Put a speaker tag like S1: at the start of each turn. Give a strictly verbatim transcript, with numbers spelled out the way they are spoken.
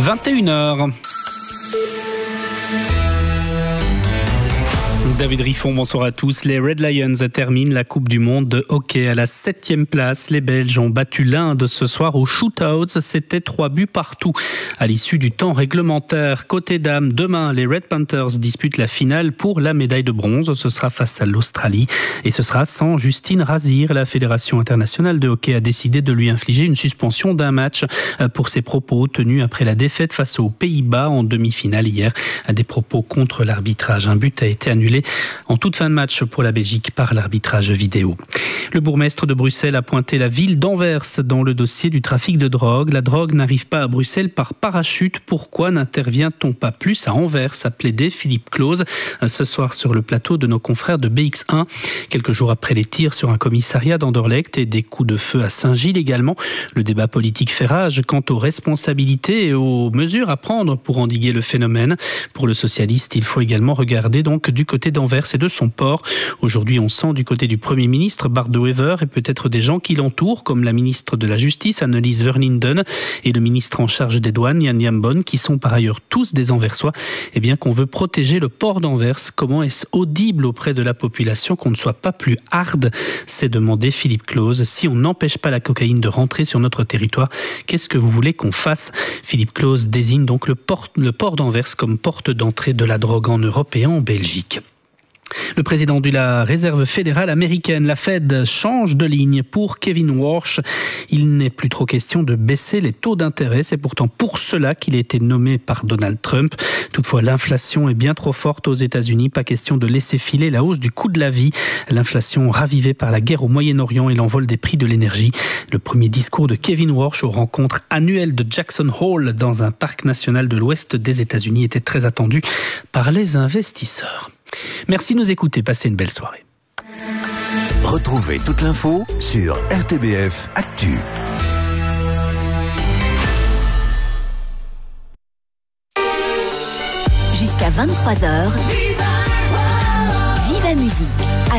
S1: vingt et une heures. David Riffon, bonsoir à tous. Les Red Lions terminent la Coupe du Monde de hockey à la septième place. Les Belges ont battu l'Inde ce soir au shootouts. C'était trois buts partout à l'issue du temps réglementaire. Côté dames, demain, les Red Panthers disputent la finale pour la médaille de bronze. Ce sera face à l'Australie et ce sera sans Justine Razir. La Fédération internationale de hockey a décidé de lui infliger une suspension d'un match pour ses propos tenus après la défaite face aux Pays-Bas en demi-finale hier. Des propos contre l'arbitrage. Un but a été annulé en toute fin de match pour la Belgique par l'arbitrage vidéo. Le bourgmestre de Bruxelles a pointé la ville d'Anvers dans le dossier du trafic de drogue. La drogue n'arrive pas à Bruxelles par parachute. Pourquoi n'intervient-on pas plus à Anvers, a plaidé Philippe Claus ce soir sur le plateau de nos confrères de B X un. Quelques jours après les tirs sur un commissariat d'Anderlecht et des coups de feu à Saint-Gilles également, le débat politique fait rage quant aux responsabilités et aux mesures à prendre pour endiguer le phénomène. Pour le socialiste, il faut également regarder donc du côté d'Anvers et de son port. Aujourd'hui, on sent du côté du Premier ministre Bart De Wever et peut-être des gens qui l'entourent, comme la ministre de la Justice Annelies Verlinden et le ministre en charge des douanes Jan Jambon, qui sont par ailleurs tous des Anversois, et bien qu'on veut protéger le port d'Anvers. Comment est-ce audible auprès de la population qu'on ne soit pas plus hard, s'est demandé Philippe Claus. Si on n'empêche pas la cocaïne de rentrer sur notre territoire, qu'est-ce que vous voulez qu'on fasse? Philippe Claus désigne donc le port, le port d'Anvers comme porte d'entrée de la drogue en Europe et en Belgique. Le président de la réserve fédérale américaine, la Fed, change de ligne pour Kevin Warsh. Il n'est plus trop question de baisser les taux d'intérêt. C'est pourtant pour cela qu'il a été nommé par Donald Trump. Toutefois, l'inflation est bien trop forte aux États-Unis. Pas question de laisser filer la hausse du coût de la vie. L'inflation ravivée par la guerre au Moyen-Orient et l'envol des prix de l'énergie. Le premier discours de Kevin Warsh aux rencontres annuelles de Jackson Hole dans un parc national de l'ouest des États-Unis était très attendu par les investisseurs. Merci de nous écouter, passez une belle soirée.
S2: Retrouvez toute l'info sur R T B F Actu.
S3: Jusqu'à vingt-trois heures, Viva Musique.